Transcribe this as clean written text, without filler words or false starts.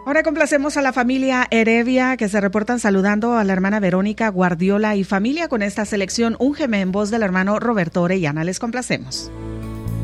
Ahora complacemos a la familia Heredia, que se reportan saludando a la hermana Verónica Guardiola y familia con esta selección Úngeme en voz del hermano Roberto Orellana. Les complacemos.